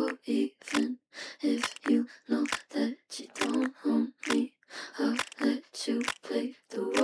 or even if you know that you don't own me, I'll let you play the